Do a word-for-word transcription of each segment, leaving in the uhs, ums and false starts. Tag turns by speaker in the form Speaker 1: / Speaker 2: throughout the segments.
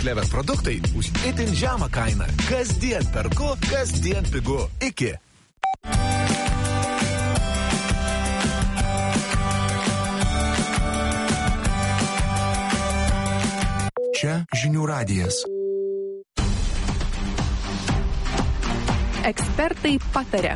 Speaker 1: Klevės produktai už itin žemą kainą. Kasdien perku, kasdien pigu. Iki.
Speaker 2: Čia žinių radijas.
Speaker 3: Ekspertai pataria.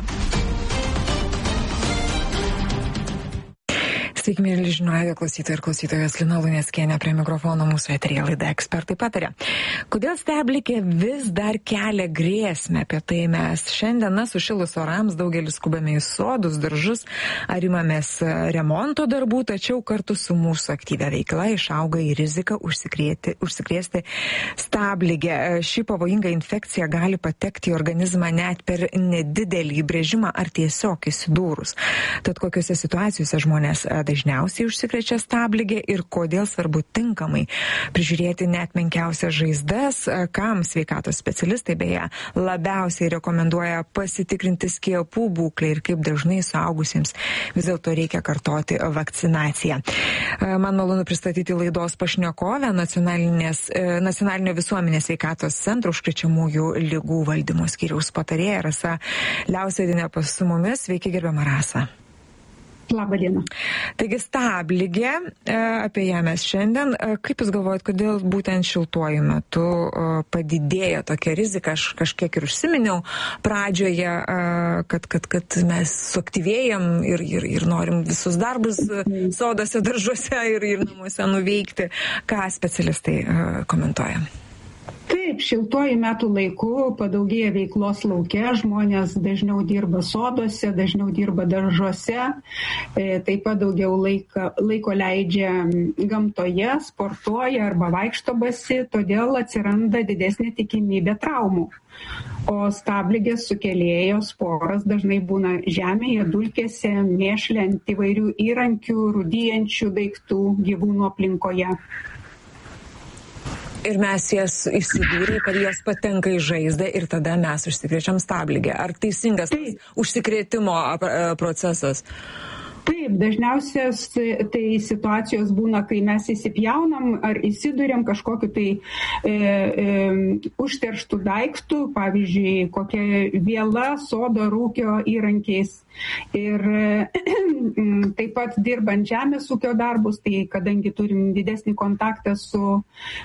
Speaker 4: Sveiki, mėly žinių radijo klausytojai ir klausytojas, Lina Luneckienė prie mikrofono, mūsų eteryje laida Ekspertai pataria. Kodėl steblikė vis dar kelia grėsmę? Apie tai mes šiandien sušilus orams daugelis skubame į sodus, daržus ar imamės remonto darbų, tačiau kartu su mūsų aktyvia veikla išauga į riziką užsikrėsti stabligę. Ši pavojinga infekcija gali patekti į organizmą net per nedidelį įbrėžimą ar tiesiog įsidūrus. Tad kokiuose situacijose žmonės dažniausiai užsikrečia stabligė ir kodėl svarbu tinkamai prižiūrėti net menkiausias žaizdas, kam sveikatos specialistai beje labiausiai rekomenduoja pasitikrinti skiepų būklę ir kaip dažnai suaugusiems vis dėlto reikia kartoti vakcinaciją. Man malonu pristatyti laidos pašnekovę, Nacionalinio visuomenės sveikatos centro užkrečiamųjų ligų valdymo skyriaus patarėja Rasa Liausėdienė pas mumis. Sveiki, gerbiama Rasa.
Speaker 5: Labą dieną.
Speaker 4: Taigi stabligė, apie ją mes šiandien. Kaip Jūs galvojat, kodėl būtent šiltuoju metu padidėja tokia rizika? Aš kažkiek ir užsiminiau pradžioje, kad, kad, kad mes suaktyvėjam ir, ir, ir norim visus darbus sodose, daržuose ir, ir namuose nuveikti. Ką specialistai komentuoja?
Speaker 5: Taip, šiltuoju metų laiku padaugėja veiklos lauke, žmonės dažniau dirba soduose, dažniau dirba daržuose, taip pat daugiau laiko, laiko leidžia gamtoje, sportuoja arba vaikšto basi, todėl atsiranda didesnė tikimybė traumų. O stabligės sukėlėjos sporas dažnai būna žemėje, dulkėse, mėšle, ant įvairių įrankių, rūdyjančių daiktų, gyvūnų aplinkoje.
Speaker 4: Ir mes jas įsidūrė, kad jos patenka į žaizdą ir tada mes užsikrečiam stabligę. Ar teisingas tas užsikrėtimo procesas?
Speaker 5: Taip, dažniausias tai situacijos būna, kai mes įsipjaunam ar įsiduriam kažkokiu tai e, e, užterštų daiktų, pavyzdžiui, kokia viela, sodo, rūkio įrankiais. Ir taip pat dirbant žemės ūkio darbus, tai kadangi turim didesnį kontaktą su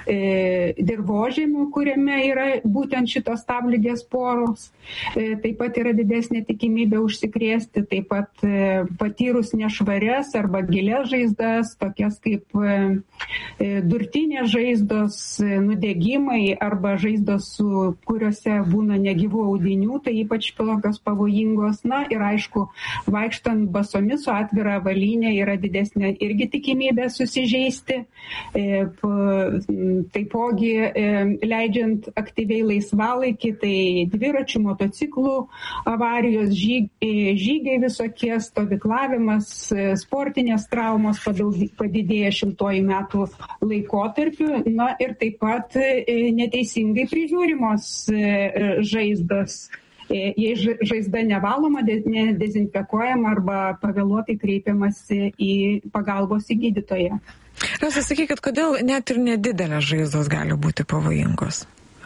Speaker 5: e, dirvožemiu, kuriame yra būtent šitos stabligės poros, e, taip pat yra didesnė tikimybė užsikrėsti, taip pat e, patyrus nešvarias arba gilias žaizdas, tokias kaip e, durtinės žaizdos, e, nudegimai arba žaizdos, su, kuriuose būna negyvų audinių, tai ypač tokios pavojingos. Na ir aišku, vaikštant basomis su atvira avalynė yra didesnė irgi tikimybė susižeisti. E, taipogi e, leidžiant aktyviai laisvalaikį, tai dviračių, motociklų avarijos, žyg, žygiai visokie, stovyklavimas, sportinės traumos padidėja šiltuoju metų laikotarpiu. Na ir taip pat e, neteisingai prižiūrimos e, žaizdos. Jei žaizda nevaloma, nedezinfekuojama arba pavėluotai kreipiamasi į pagalbos į gydytoją.
Speaker 4: Rasa, sakykit, kodėl net ir nedidelės žaizdos gali būti pavojingos?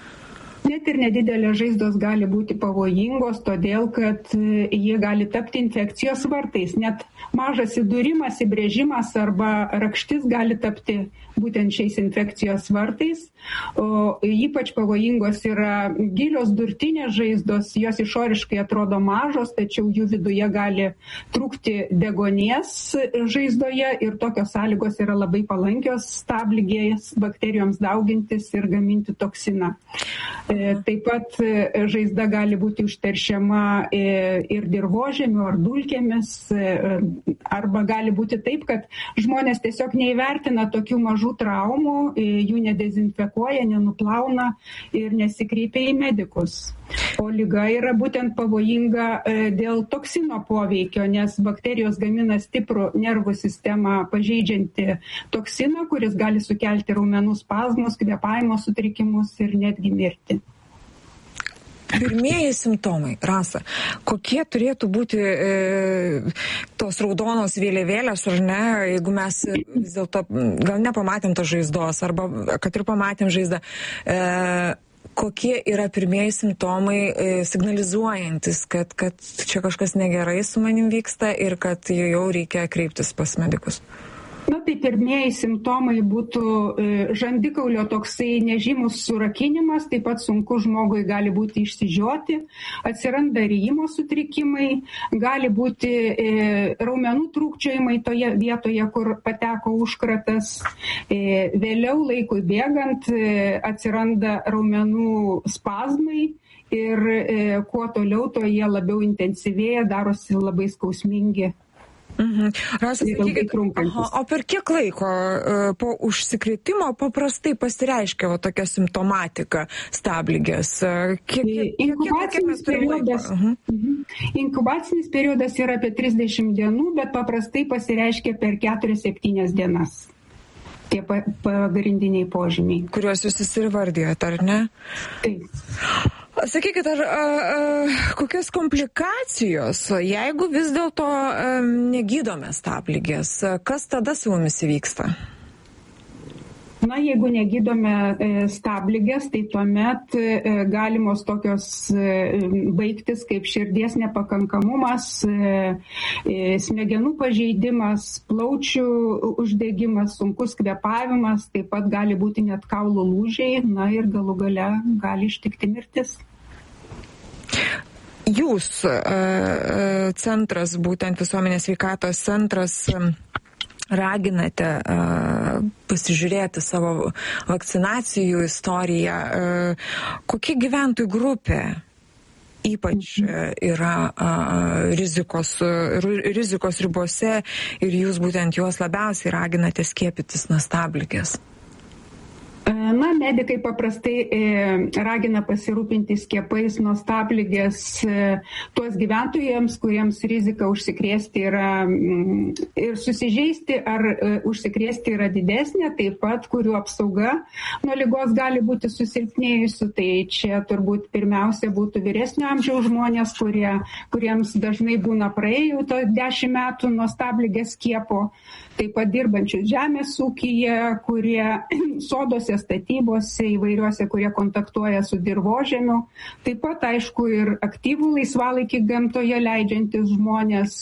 Speaker 5: Net ir nedidelės žaizdos gali būti pavojingos, todėl kad jie gali tapti infekcijos vartais. Net mažas įdūrimas, įbrėžimas arba rakštis gali tapti būtent šiais infekcijos vartais. O ypač pavojingos yra gilios durtinės žaizdos, jos išoriškai atrodo mažos, tačiau jų viduje gali trūkti deguonies žaizdoje ir tokios sąlygos yra labai palankios stabligės bakterijoms daugintis ir gaminti toksiną. Taip pat žaizda gali būti užteršiama ir dirvožemiu ar dulkėmis, arba gali būti taip, kad žmonės tiesiog neįvertina tokių mažų traumų, jų nedezinfekuoja, nenuplauna ir nesikreipia į medikus. O liga yra būtent pavojinga dėl toksino poveikio, nes bakterijos gamina stiprų nervų sistemą pažeidžiantį toksiną, kuris gali sukelti raumenų spazmus, kvėpavimo sutrikimus ir netgi mirtį.
Speaker 4: pirmieji simptomai, Rasa, kokie turėtų būti e, tos raudonos vėliavėlės, ar ne, jeigu mes vis dėlto gal nepamatėm tos žaizdos, arba kad ir pamatėm žaizdą, e, kokie yra pirmieji simptomai e, signalizuojantis, kad, kad čia kažkas negerai su manim vyksta ir kad jau reikia kreiptis pas medikus?
Speaker 5: Na, tai pirmieji simptomai būtų e, žandikaulio toksai nežymus surakinimas, taip pat sunku žmogui gali būti išsižioti, atsiranda ryjimo sutrikimai, gali būti e, raumenų trūkčiojimai toje vietoje, kur pateko užkratas. E, vėliau laikui bėgant e, atsiranda raumenų spazmai. Ir e, kuo toliau, to jie labiau intensyvėja, darosi labai skausmingi.
Speaker 4: Mhm. Rasa, sakykit, aha, o per kiek laiko uh, po užsikrėtimo paprastai pasireiškia va, tokia simptomatika stabligės? Uh, kiek, kiek,
Speaker 5: inkubacinis, kiek, kiek periodas, uh-huh. inkubacinis periodas yra apie trisdešimt dienų, bet paprastai pasireiškia per keturias septynias dienas. Tie pagrindiniai požymiai.
Speaker 4: Kuriuos jūs įsivardėjote, ar ne?
Speaker 5: Taip.
Speaker 4: Sakykit, ar a, a, kokios komplikacijos, jeigu vis dėlto a, negydome stabligės, kas tada su mumis įvyksta?
Speaker 5: Na, jeigu negydome e, stabligės, tai tuomet e, galimos tokios e, baigtis kaip širdies nepakankamumas, e, e, smegenų pažeidimas, plaučių uždegimas, sunkus kvėpavimas, taip pat gali būti net kaulų lūžiai, na ir galų gale gali ištikti mirtis.
Speaker 4: Jūs, centras, būtent visuomenės sveikatos centras, raginate uh, pasižiūrėti savo vakcinacijų istoriją. Uh, kokia gyventojų grupė ypač uh, yra uh, rizikos, uh, rizikos ribose ir jūs būtent juos labiausiai raginate skiepytis nuo stabligės?
Speaker 5: Na, medikai paprastai e, ragina pasirūpinti skiepais nuo stabligės e, tuos gyventojams, kuriems rizika užsikrėsti yra m, ir susižeisti ar e, užsikrėsti yra didesnė, taip pat kurių apsauga nuo ligos gali būti susilpnėjusi. Tai čia turbūt pirmiausia būtų vyresnio amžiaus žmonės, kurie, kuriems dažnai būna praėjų to dešimt metų nuo stabligės skiepo, taip pat dirbančius žemės ūkyje, kurie sodose, statybose įvairiuose, kurie kontaktuoja su dirvožemiu. Taip pat, aišku, ir aktyvų laisvalaikį gamtoje leidžiantis žmonės.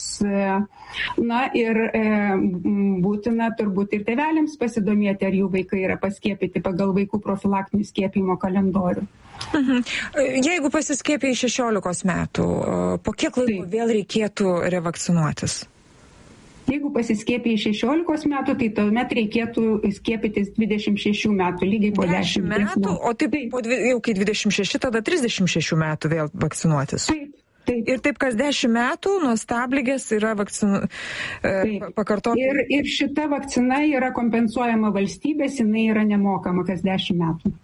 Speaker 5: Na ir e, būtina turbūt ir tėveliams pasidomėti, ar jų vaikai yra paskiepyti pagal vaikų profilaktinių skiepimo kalendorių.
Speaker 4: Mhm. Jeigu pasiskiepė iš šešiolikos metų, po kiek laiko Taip. Vėl reikėtų revakcinuotis?
Speaker 5: Jeigu pasiskiepė iš šešiolikos metų, tai tuomet reikėtų skiepytis dvidešimt šešių metų, lygiai po dešimt metų.
Speaker 4: O taip, po dvi, jau kai dvidešimt šeši, tada trisdešimt šešių metų vėl vakcinuotis.
Speaker 5: Taip, taip.
Speaker 4: Ir taip kas dešimt metų nuo stabligės yra vakcinu, e, pakartoti.
Speaker 5: Ir, ir šita vakcina yra kompensuojama valstybės, jinai yra nemokama kas dešimt metų.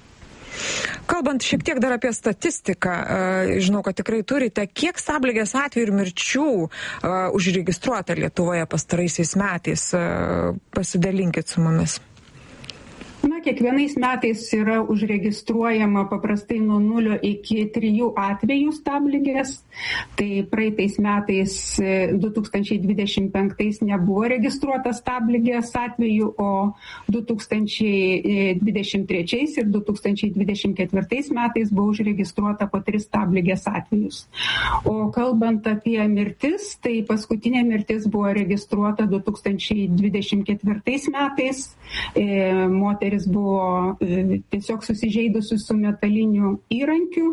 Speaker 4: Kalbant šiek tiek dar apie statistiką, žinau, kad tikrai turite, kiek stabligės atvejų ir mirčių užregistruota Lietuvoje pastaraisiais metais, pasidalinkit su mumis.
Speaker 5: Na, kiekvienais metais yra užregistruojama paprastai nuo nulio iki trijų atvejų stabligės. Tai praeitais metais du tūkstančiai dvidešimt penktais nebuvo registruota stabligės atvejų, o du tūkstančiai dvidešimt trečiais ir du tūkstančiai dvidešimt ketvirtais metais buvo užregistruota po tris stabligės atvejus. O kalbant apie mirtis, tai paskutinė mirtis buvo registruota du tūkstančiai dvidešimt ketvirtais metais. E, moteris buvo e, tiesiog susižeidusi su metaliniu įrankiu.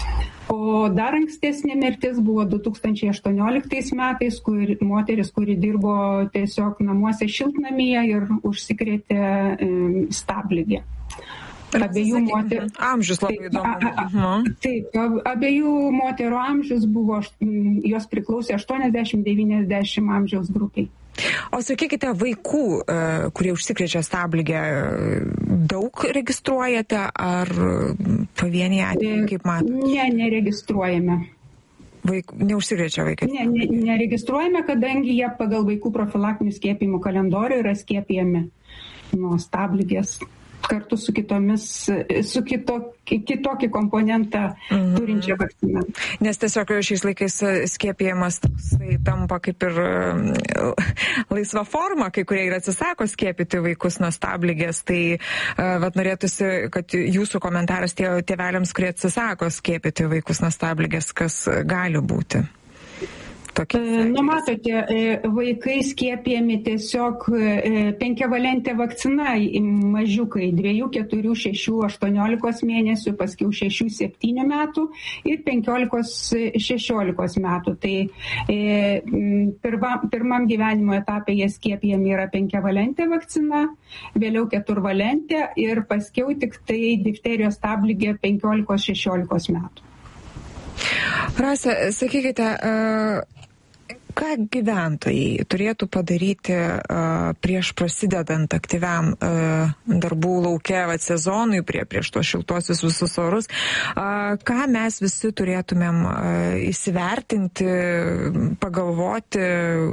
Speaker 5: O dar ankstesnė mirtis buvo du tūkstančiai aštuonioliktais metais, kur moteris, kuri dirbo tiesiog namuose šiltnamyje ir užsikrėtė e, stabligė. Abiejų moterų
Speaker 4: amžius labai įdomu.
Speaker 5: Taip, abiejų moterų amžius buvo, jos priklausė aštuoniasdešimt devyniasdešimt amžiaus grupiai.
Speaker 4: O sakykite, vaikų, kurie užsikrečia stabligę, daug registruojate ar pavieniai atvejai, kaip matote?
Speaker 5: Ne, neregistruojame.
Speaker 4: Vaik, neužsikrečia vaikai?
Speaker 5: Ne, ne, neregistruojame, kadangi jie pagal vaikų profilaktinių skiepimų kalendorių yra skiepijami nuo stabligės. kartu su kitomis, su kito, kitokį komponentą mm-hmm. turinčią vakciną.
Speaker 4: Nes tiesiog šiais laikais skiepijamas toksai tampa kaip ir laisva forma, kai kurie ir atsisako skiepyti vaikus nuo stabligės, tai vat norėtųsi, kad jūsų komentaras tie tėveliams, kurie atsisako skiepyti vaikus nuo stabligės, kas gali būti.
Speaker 5: Nu, matote, vaikai skiepijami tiesiog penkiavalentė vakcina, mažiukai, dviejų, keturių, šešių, aštuoniolikos mėnesių, paskiau šešių, septynių metų ir penkiolikos, šešiolikos metų. Tai pirma, pirmam gyvenimo etapė jie skiepijami yra penkiavalentė vakcina, vėliau keturvalentė ir paskiau tik tai difterijos stabligė penkiolikos, šešiolikos metų.
Speaker 4: Rasa, sakykite, ką gyventojai turėtų padaryti prieš prasidedant aktyviam darbų lauke sezonui, prie, prieš tos šiltuosius visus orus, ką mes visi turėtumėm įsivertinti, pagalvoti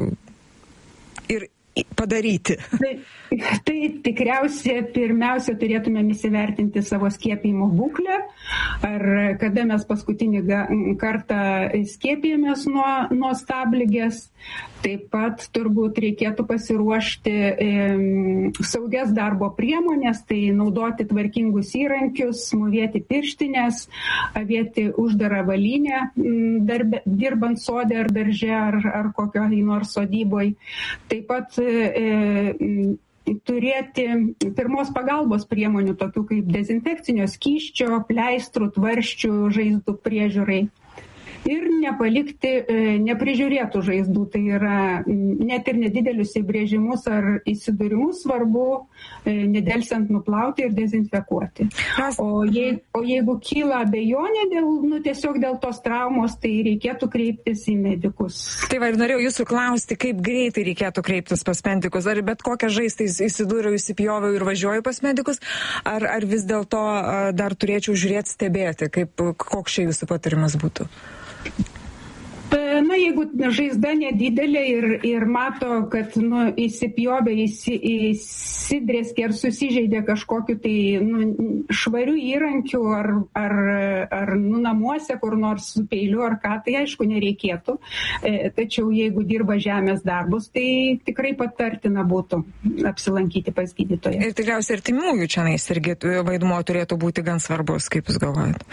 Speaker 4: ir padaryti?
Speaker 5: Tai, tai tikriausiai pirmiausia turėtumėm įsivertinti savo skiepijimo būklę, ar kada mes paskutinį kartą skiepijomės nuo, nuo stabligės. Taip pat turbūt reikėtų pasiruošti e, saugias darbo priemonės, tai naudoti tvarkingus įrankius, mūvėti pirštinės, avėti uždarą valynę, darbe, dirbant sode ar darže ar, ar kokioj nors sodyboj. Taip pat e, turėti pirmos pagalbos priemonių, tokių kaip dezinfekcinio skysčio, pleistrų, tvarsčių, žaizdų priežiūrai. Ir nepalikti neprižiūrėtų žaizdų, tai yra net ir nedidelius įbrėžimus ar įsidūrimus svarbu nedelsiant nuplauti ir dezinfekuoti. O, jei, o jeigu kyla abejonė dėl, nu, tiesiog dėl tos traumos, tai reikėtų kreiptis į medikus.
Speaker 4: Tai va, ir norėjau jūsų klausti, kaip greitai reikėtų kreiptis pas medikus, ar bet kokią žaizdą įsidūriau, įsipjoviau ir važiuoju pas medikus, ar, ar vis dėlto dar turėčiau žiūrėti, stebėti, kaip, koks čia jūsų patarimas būtų?
Speaker 5: Na, jeigu žaizda nedidelė ir, ir mato, kad nu, įsipjovė, įsi, įsidrėskė ar susižeidė kažkokiu tai nu, švarių įrankių ar, ar, ar nu, namuose kur nors su peiliu ar ką, tai aišku nereikėtų. E, tačiau jeigu dirba žemės darbus, tai tikrai patartina būtų apsilankyti pas gydytoją.
Speaker 4: Ir tikriausiai artimųjų čia irgi vaidmuo turėtų būti gan svarbus, kaip jūs galvojat?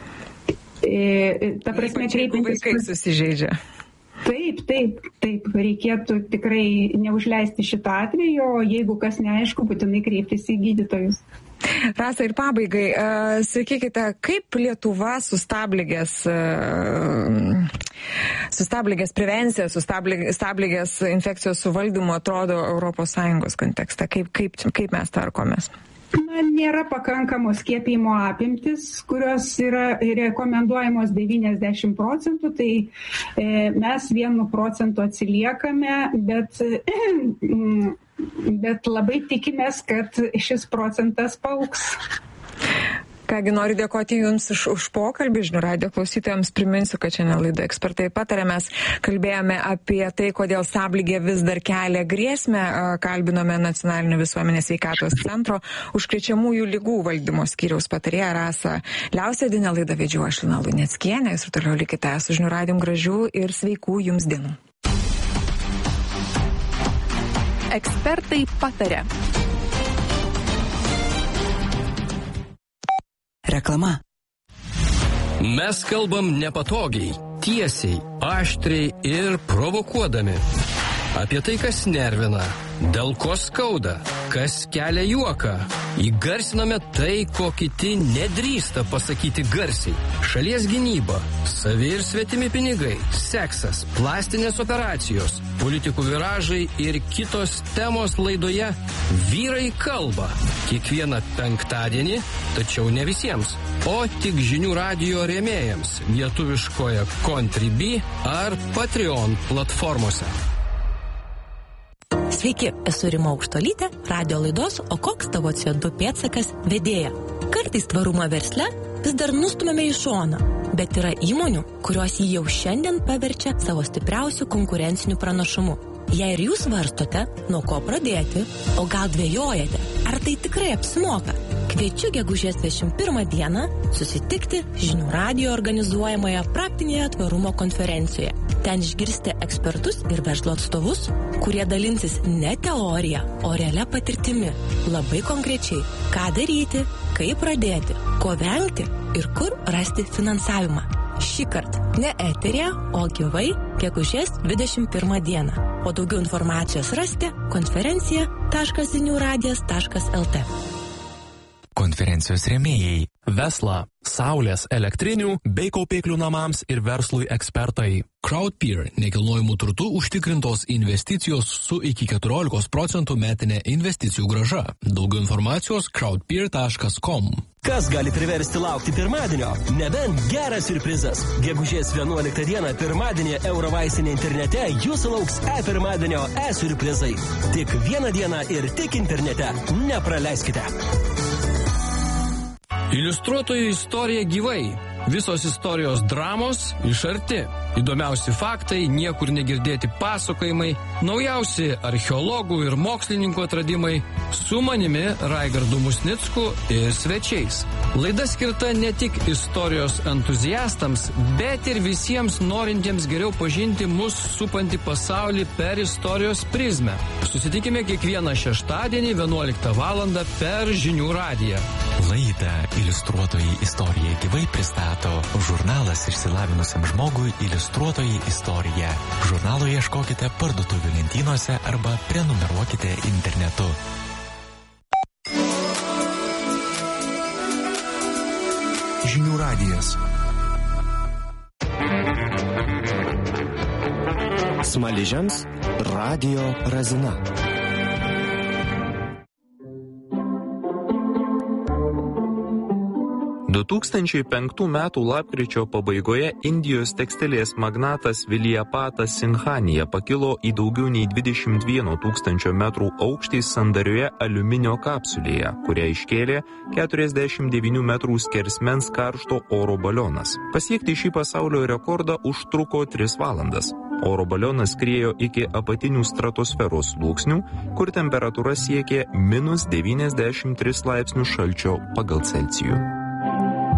Speaker 5: Ta prasme,
Speaker 4: kreipiantis vaikai susižeidžia.
Speaker 5: Taip, taip, taip, reikėtų tikrai neužleisti šitą atvejį, o jeigu kas neaišku, būtinai kreiptis į gydytojus.
Speaker 4: Rasa, ir pabaigai, uh, sakykite, kaip Lietuva su stabligės, uh, su stabligės prevencija, su stabligės, stabligės infekcijos suvaldymu atrodo Europos Sąjungos kontekste? Kaip, kaip, kaip mes tvarkomės?
Speaker 5: Na, nėra pakankamos skiepijimo apimtis, kurios yra rekomenduojamos devyniasdešimt procentų, tai e, mes vienu procentu atsiliekame, bet, e, bet labai tikimės, kad šis procentas paaugs.
Speaker 4: Kągi, noriu dėkoti Jums už, už pokalbį. Žinių radijo klausytojams priminsiu, kad šiandien laida Ekspertai pataria. Mes kalbėjome apie tai, kodėl stabligė vis dar kelia grėsmę. Kalbinome Nacionalinio visuomenės sveikatos centro užkrečiamųjų ligų valdymo skyriaus patarėją Rasą Liausiadienę. Laidą vedžiau aš, Lina Luneckienė. Jūs ir toliau likite su Žinių radijum. Gražių ir sveikų Jums dienų.
Speaker 3: Ekspertai pataria.
Speaker 6: Reklama.
Speaker 7: Mes kalbam nepatogiai, tiesiai, aštriai ir provokuodami. Apie tai, kas nervina, dėl ko skauda, kas kelia juoką. Įgarsiname tai, ko kiti nedrįsta pasakyti garsiai. Šalies gynyba, savi ir svetimi pinigai, seksas, plastinės operacijos, politikų viražai ir kitos temos laidoje Vyrai kalba. Kiekvieną penktadienį, tačiau ne visiems, o tik Žinių radijo rėmėjams lietuviškoje Contribui ar Patreon platformose.
Speaker 6: Sveiki, esu Rima Aukštolytė, radio laidos O koks tavo C O du pėdsakas vedėja. Kartais tvarumą versle vis dar nustumėme į šoną, bet yra įmonių, kurios jį jau šiandien paverčia savo stipriausių konkurencinių pranašumų. Jei ir jūs svarstote, nuo ko pradėti, o gal dvejojate, ar tai tikrai apsimoka, Kviečiu gegužės dvidešimt pirmą dieną susitikti Žinių radijo organizuojamoje praktinėje tvarumo konferencijoje. Ten išgirsite ekspertus ir verslo atstovus, kurie dalinsis ne teorija, o realia patirtimi. Labai konkrečiai, ką daryti, kaip pradėti, ko vengti ir kur rasti finansavimą. Šįkart ne eterija, o gyvai gegužės dvidešimt pirmą dieną. O daugiau informacijos rasite konferencija taškas zinių radijas taškas el te.
Speaker 2: Konferencijos rėmėjai.
Speaker 8: Vesla, saulės, elektrinių bei kaupiklių namams ir verslui ekspertai. Crowdpeer – nekilnojimų turtų užtikrintos investicijos su iki keturiolikos procentų metinė investicijų grąža. Daugiau informacijos crowdpeer taškas com.
Speaker 9: Kas gali priversti laukti pirmadienio? Nebent geras siurprizas. Gegužės vienuoliktą dieną pirmadienį Eurovaistinė internete jūsų lauks e-pirmadienio e-siurprizai. Tik vieną dieną ir tik internete. Nepraleiskite.
Speaker 7: Iliustruotojų istorija gyvai. Visos istorijos dramos iš arti. Įdomiausi faktai, niekur negirdėti pasakojimai, naujausi archeologų ir mokslininkų atradimai, su manimi Raigardu Musnicku ir svečiais. Laida skirta ne tik istorijos entuziastams, bet ir visiems norintiems geriau pažinti mus supantį pasaulį per istorijos prizmę. Susitikime kiekvieną šeštadienį vienuoliktą valandą per Žinių radiją.
Speaker 2: Laidą Iliustruotojai istorija gyvai pristato žurnalas išsilavinusiam žmogui Iliustruotojai istorija. Žurnalo ieškokite parduotuvių lentynose arba prenumeruokite internetu. Žinių radijas.
Speaker 10: Smaližiams Radio Razina.
Speaker 11: du tūkstančiai penktų metų lapkričio pabaigoje Indijos tekstilės magnatas Viljapatas Sinhanija pakilo į daugiau nei dvidešimt vieno tūkstančio metrų aukštį sandarioje aliuminio kapsulėje, kurią iškėlė keturiasdešimt devynių metrų skersmens karšto oro balionas. Pasiekti šį pasaulio rekordą užtruko tris valandas. Oro balionas skriejo iki apatinių stratosferos sluoksnių, kur temperatūra siekė minus devyniasdešimt tris laipsnių šalčio pagal Celcijų.